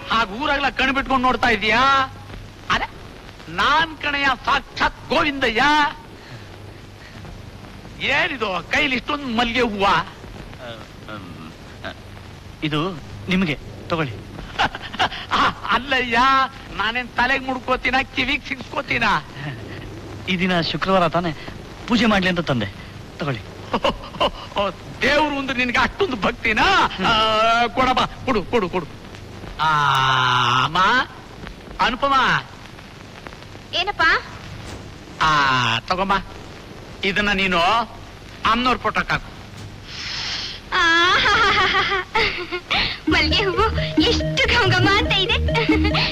ಹಾಗ ಊರಾಗ್ಲ ಕಣ್ ಬಿಟ್ಕೊಂಡು ನೋಡ್ತಾ ಇದೀಯಾ? ಅರೆ ನಾನ್ ಕಣಯ್ಯ, ಸಾಕ್ಷಾತ್ ಗೋವಿಂದಯ್ಯ. ಏನಿದು ಕೈಲಿ ಇಷ್ಟೊಂದು ಮಲ್ಗೆ ಹೂವ? ಇದು ನಿಮಗೆ ತಗೊಳ್ಳಿ. ಅಲ್ಲಯ್ಯ, ನಾನೇನ್ ತಲೆಗೆ ಮುಡ್ಕೋತೀನ, ಕಿವಿಗ್ ಸಿಗ್ಸ್ಕೋತೀನ? ಈ ದಿನ ಶುಕ್ರವಾರ ತಾನೆ, ಪೂಜೆ ಮಾಡ್ಲಿ ಅಂತ ತಂದೆ, ತಗೊಳ್ಳಿ. ದೇವ್ರು ಅಂದ್ರೆ ನಿನ್ಗೆ ಅಷ್ಟೊಂದು ಭಕ್ತಿನಾ? ಕೊಡಮ್ಮ, ಕೊಡು ಕೊಡು ಕೊಡು. ಅಮ್ಮ ಅನುಪಮ, ಏನಪ್ಪ? ತಗೊಮ್ಮ, ಇದನ್ನ ನೀನು ಅಮ್ಮನವ್ರ ಫೋಟೋಕ್ ಹಾಕು. ಮಲ್ಗೆ ಹೂವು ಎಷ್ಟು ಘಮ ಘಮ ಅಂತ ಇದೆ.